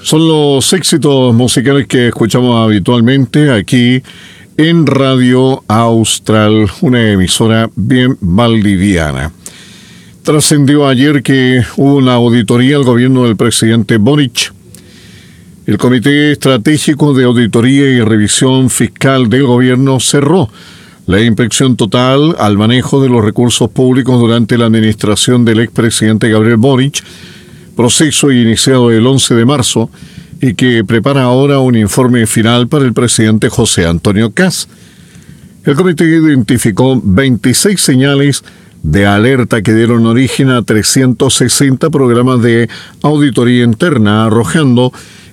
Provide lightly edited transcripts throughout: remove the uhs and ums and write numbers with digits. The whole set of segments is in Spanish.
Son los éxitos musicales que escuchamos habitualmente aquí en Radio Austral, una emisora bien valdiviana. Trascendió ayer que hubo una auditoría al gobierno del presidente Boric. El Comité Estratégico de Auditoría y Revisión Fiscal del Gobierno cerró la inspección total al manejo de los recursos públicos durante la administración del expresidente Gabriel Boric, proceso iniciado el 11 de marzo y que prepara ahora un informe final para el presidente José Antonio Kast. El comité identificó 26 señales de alerta que dieron origen a 360 programas de auditoría interna, arrojando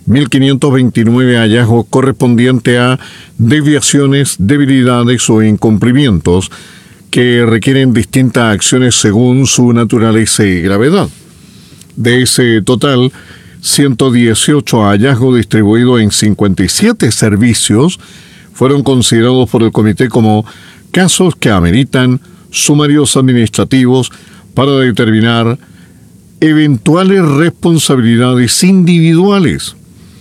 1.529 hallazgos correspondientes a desviaciones, debilidades o incumplimientos que requieren distintas acciones según su naturaleza y gravedad. De ese total, 118 hallazgos distribuidos en 57 servicios fueron considerados por el comité como casos que ameritan sumarios administrativos para determinar eventuales responsabilidades individuales.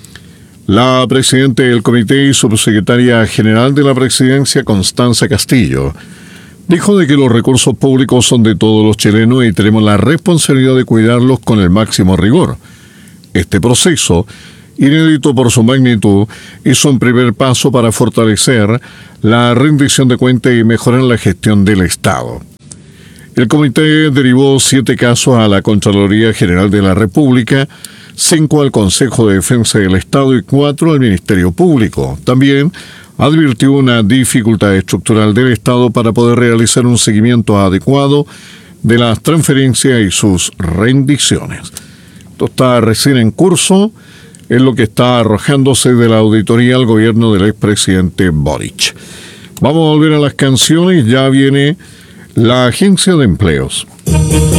La presidenta del comité y subsecretaria general de la presidencia, Constanza Castillo, dijo de que los recursos públicos son de todos los chilenos y tenemos la responsabilidad de cuidarlos con el máximo rigor. Este proceso, inédito por su magnitud, es un primer paso para fortalecer la rendición de cuentas y mejorar la gestión del Estado. El comité derivó 7 casos a la Contraloría General de la República, 5 al Consejo de Defensa del Estado y 4 al Ministerio Público. También advirtió una dificultad estructural del Estado para poder realizar un seguimiento adecuado de las transferencias y sus rendiciones. Esto está recién en curso, es lo que está arrojándose de la auditoría al gobierno del expresidente Boric. Vamos a volver a las canciones, ya viene la Agencia de Empleos.